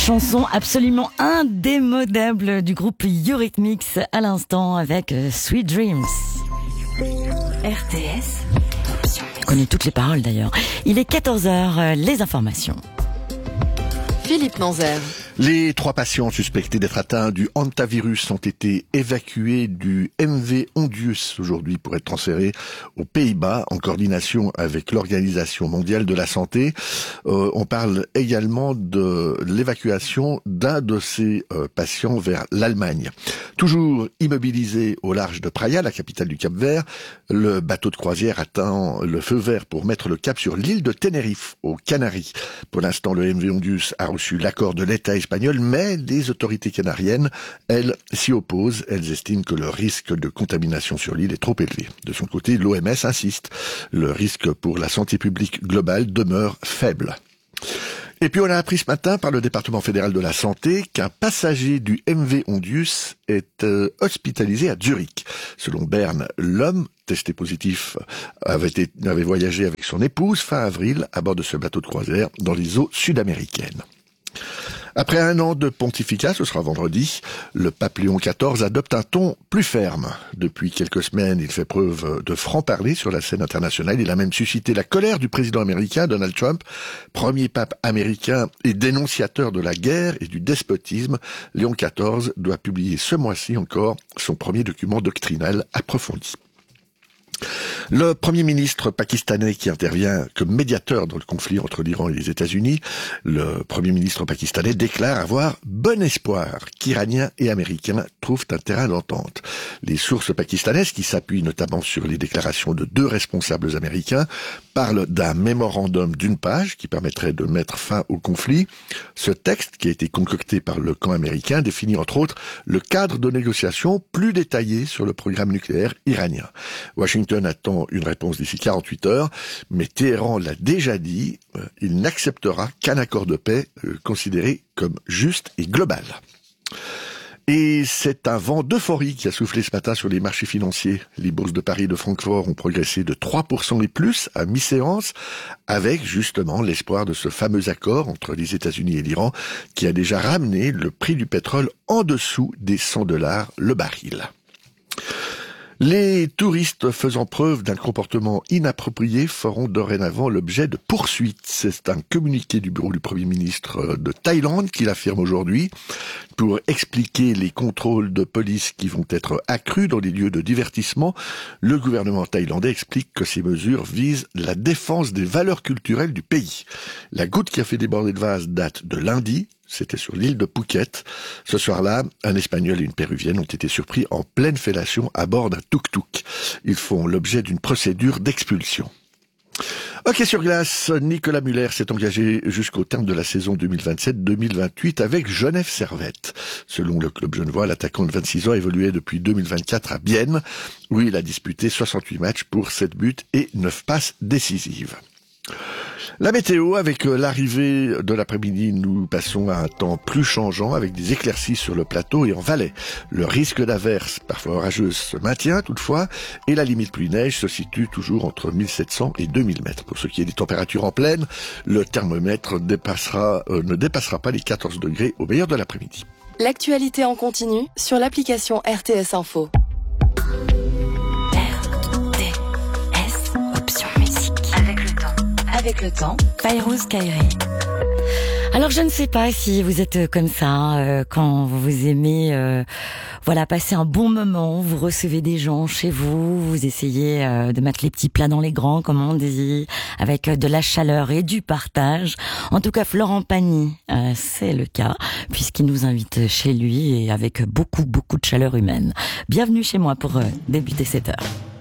Chanson absolument indémodable du groupe Eurythmics à l'instant avec Sweet Dreams. RTS. On connaît toutes les paroles d'ailleurs. Il est 14h, les informations. Philippe Manzer. Les 3 patients suspectés d'être atteints du hantavirus ont été évacués du MV Ondius aujourd'hui pour être transférés aux Pays-Bas en coordination avec l'Organisation mondiale de la santé. On parle également de l'évacuation d'un de ces patients vers l'Allemagne. Toujours immobilisé au large de Praia, la capitale du Cap-Vert, le bateau de croisière attend le feu vert pour mettre le cap sur l'île de Tenerife, aux Canaries. Pour l'instant, le MV Ondius a reçu l'accord de l'État espagnol, mais les autorités canariennes, elles, s'y opposent. Elles estiment que le risque de contamination sur l'île est trop élevé. De son côté, l'OMS insiste. Le risque pour la santé publique globale demeure faible. Et puis on a appris ce matin par le département fédéral de la santé qu'un passager du MV Ondius est hospitalisé à Zurich. Selon Bern, l'homme testé positif avait voyagé avec son épouse fin avril à bord de ce bateau de croisière dans les eaux sud-américaines. Après un an de pontificat, ce sera vendredi, le pape Léon XIV adopte un ton plus ferme. Depuis quelques semaines, il fait preuve de franc-parler sur la scène internationale. Il a même suscité la colère du président américain Donald Trump, premier pape américain et dénonciateur de la guerre et du despotisme. Léon XIV doit publier ce mois-ci encore son premier document doctrinal approfondi. Le Premier ministre pakistanais qui intervient comme médiateur dans le conflit entre l'Iran et les États-Unis, le Premier ministre pakistanais déclare avoir bon espoir qu'Iraniens et Américains trouvent un terrain d'entente. Les sources pakistanaises, qui s'appuient notamment sur les déclarations de 2 responsables américains, parlent d'un mémorandum d'une page qui permettrait de mettre fin au conflit. Ce texte, qui a été concocté par le camp américain, définit entre autres le cadre de négociation plus détaillé sur le programme nucléaire iranien. Washington attend une réponse d'ici 48 heures, mais Téhéran l'a déjà dit, il n'acceptera qu'un accord de paix considéré comme juste et global. Et c'est un vent d'euphorie qui a soufflé ce matin sur les marchés financiers. Les bourses de Paris et de Francfort ont progressé de 3% et plus à mi-séance, avec justement l'espoir de ce fameux accord entre les États-Unis et l'Iran qui a déjà ramené le prix du pétrole en dessous des $100 le baril. Les touristes faisant preuve d'un comportement inapproprié feront dorénavant l'objet de poursuites. C'est un communiqué du bureau du Premier ministre de Thaïlande qui l'affirme aujourd'hui. Pour expliquer les contrôles de police qui vont être accrus dans les lieux de divertissement, le gouvernement thaïlandais explique que ces mesures visent la défense des valeurs culturelles du pays. La goutte qui a fait déborder le vase date de lundi. C'était sur l'île de Phuket. Ce soir-là, un Espagnol et une Péruvienne ont été surpris en pleine fellation à bord d'un tuk-tuk. Ils font l'objet d'une procédure d'expulsion. Hockey sur glace, Nicolas Muller s'est engagé jusqu'au terme de la saison 2027-2028 avec Genève Servette. Selon le club genevois, l'attaquant de 26 ans évoluait depuis 2024 à Bienne, où il a disputé 68 matchs pour 7 buts et 9 passes décisives. La météo, avec l'arrivée de l'après-midi, nous passons à un temps plus changeant avec des éclaircies sur le plateau et en Valais. Le risque d'averses, parfois orageuses, se maintient toutefois et la limite pluie-neige se situe toujours entre 1700 et 2000 mètres. Pour ce qui est des températures en plaine, le thermomètre ne dépassera pas les 14 degrés au meilleur de l'après-midi. L'actualité en continu sur l'application RTS Info. Avec le temps, Fayrouz Kairi. Alors je ne sais pas si vous êtes comme ça quand vous aimez passer un bon moment, vous recevez des gens chez vous, vous essayez de mettre les petits plats dans les grands, comme on dit, avec de la chaleur et du partage. En tout cas, Florent Pagny, c'est le cas, puisqu'il nous invite chez lui et avec beaucoup de chaleur humaine. Bienvenue chez moi pour débuter cette heure.